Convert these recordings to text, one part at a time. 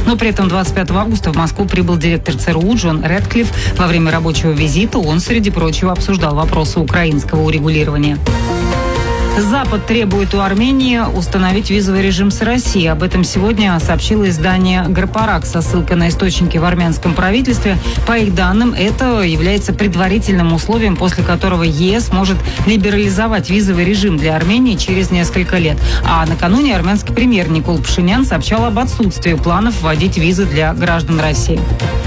Но при этом 25 августа в Москву прибыл директор ЦРУ Джон Рэдклифф. Во время рабочего визита он, среди прочего, обсуждал вопросы украинского урегулирования. Запад требует у Армении установить визовый режим с Россией. Об этом сегодня сообщило издание «Гарпарак» со ссылкой на источники в армянском правительстве. По их данным, это является предварительным условием, после которого ЕС может либерализовать визовый режим для Армении через несколько лет. А накануне армянский премьер Никол Пашинян сообщал об отсутствии планов вводить визы для граждан России.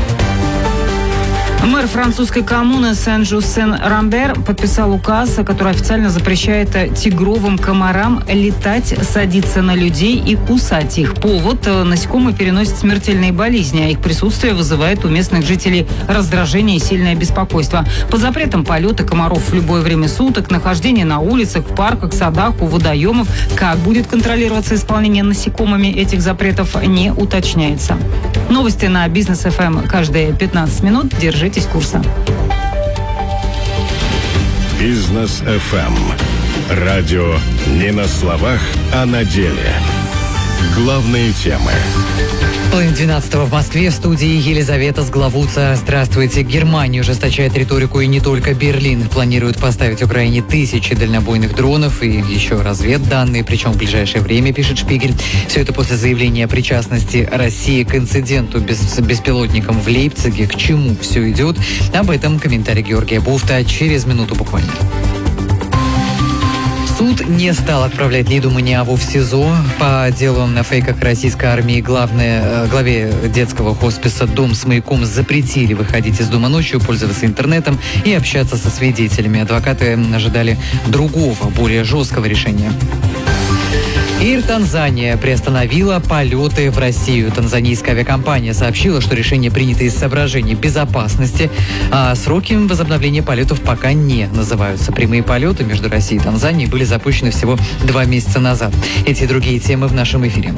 Мэр французской коммуны Сен-Жюст-Сен-Рамбер подписал указ, который официально запрещает тигровым комарам летать, садиться на людей и кусать их. Повод – насекомые переносят смертельные болезни, а их присутствие вызывает у местных жителей раздражение и сильное беспокойство. Под запретом полета комаров в любое время суток, нахождение на улицах, в парках, садах, у водоемов. Как будет контролироваться исполнение насекомыми этих запретов, не уточняется. Новости на Бизнес ФМ каждые 15 минут. Держитесь курса. Бизнес ФМ. Радио не на словах, а на деле. Главные темы. 11:30 в Москве. В студии Елизавета Сглавуца. Здравствуйте. Германия ужесточает риторику, и не только Берлин. Планирует поставить Украине 1000 дальнобойных дронов и еще разведданные, причем в ближайшее время, пишет Шпигель. Все это после заявления о причастности России к инциденту с беспилотником в Лейпциге. К чему все идет? Об этом комментарий Георгия Буфта через минуту буквально. Суд не стал отправлять Лиду Маниаву в СИЗО. По делу на фейках российской армии главе детского хосписа «Дом с маяком» запретили выходить из дома ночью, пользоваться интернетом и общаться со свидетелями. Адвокаты ожидали другого, более жесткого решения. Air Tanzania приостановила полеты в Россию. Танзанийская авиакомпания сообщила, что решение принято из соображений безопасности, а сроки возобновления полетов пока не называются. Прямые полеты между Россией и Танзанией были запущены всего 2 месяца назад. Эти и другие темы в нашем эфире.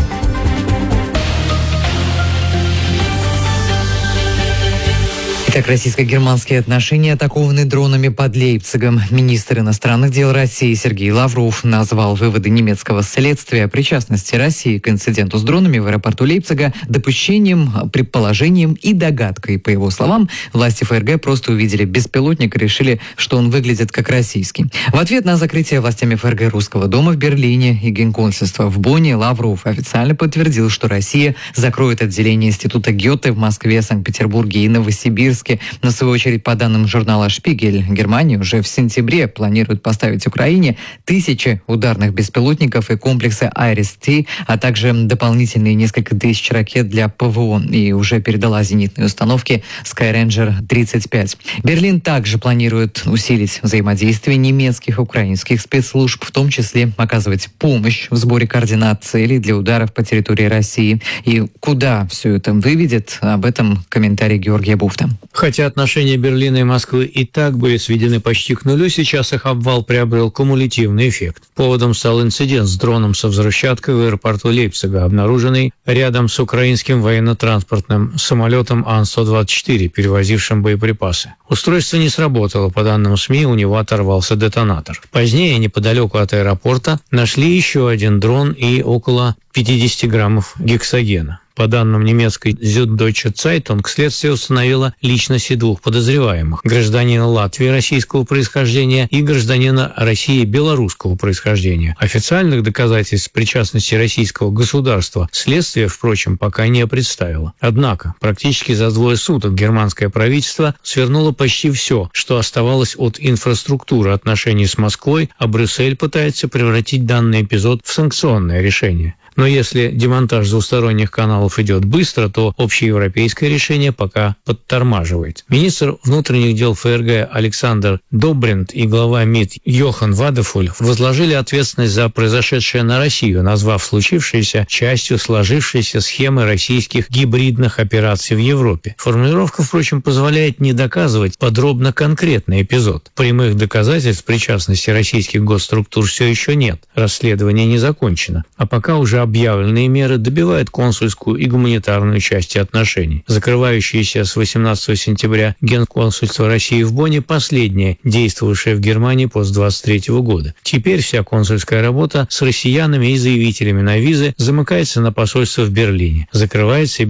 Итак, российско-германские отношения атакованы дронами под Лейпцигом. Министр иностранных дел России Сергей Лавров назвал выводы немецкого следствия о причастности России к инциденту с дронами в аэропорту Лейпцига допущением, предположением и догадкой. По его словам, власти ФРГ просто увидели беспилотник и решили, что он выглядит как российский. В ответ на закрытие властями ФРГ Русского дома в Берлине и генконсульства в Бонне Лавров официально подтвердил, что Россия закроет отделение Института Гёте в Москве, Санкт-Петербурге и Новосибирске. Но, в свою очередь, по данным журнала «Шпигель», Германия уже в сентябре планирует поставить Украине 1000 ударных беспилотников и комплексы «Айрис-Т», а также дополнительные несколько тысяч ракет для ПВО, и уже передала зенитные установки «Скайрейнджер-35». Берлин также планирует усилить взаимодействие немецких и украинских спецслужб, в том числе оказывать помощь в сборе координат целей для ударов по территории России. И куда все это выведет, об этом комментарий Георгия Буфта. Хотя отношения Берлина и Москвы и так были сведены почти к нулю, сейчас их обвал приобрел кумулятивный эффект. Поводом стал инцидент с дроном со взрывчаткой в аэропорту Лейпцига, обнаруженный рядом с украинским военно-транспортным самолетом Ан-124, перевозившим боеприпасы. Устройство не сработало, по данным СМИ, у него оторвался детонатор. Позднее, неподалеку от аэропорта, нашли еще один дрон и около 50 граммов гексогена. По данным немецкой Süddeutsche Zeitung, следствие установило личности 2 подозреваемых – гражданина Латвии российского происхождения и гражданина России белорусского происхождения. Официальных доказательств причастности российского государства следствие, впрочем, пока не представило. Однако, практически за 2 суток германское правительство свернуло почти все, что оставалось от инфраструктуры отношений с Москвой, а Брюссель пытается превратить данный эпизод в санкционное решение. Но если демонтаж двусторонних каналов идет быстро, то общеевропейское решение пока подтормаживает. Министр внутренних дел ФРГ Александр Добринт и глава МИД Йохан Вадефуль возложили ответственность за произошедшее на Россию, назвав случившееся частью сложившейся схемы российских гибридных операций в Европе. Формулировка, впрочем, позволяет не доказывать подробно конкретный эпизод. Прямых доказательств причастности российских госструктур все еще нет. Расследование не закончено. А пока уже объявленные меры добивают консульскую и гуманитарную части отношений. Закрывающееся с 18 сентября Генконсульство России в Бонне последнее, действовавшее в Германии после 23 года. Теперь вся консульская работа с россиянами и заявителями на визы замыкается на посольство в Берлине. Закрывается